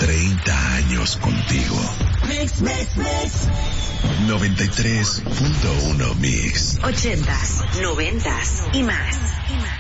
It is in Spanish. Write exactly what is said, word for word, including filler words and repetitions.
treinta años contigo. Mix, mix, mix. noventa y tres punto uno Mix. Ochentas, noventas y más. Y más.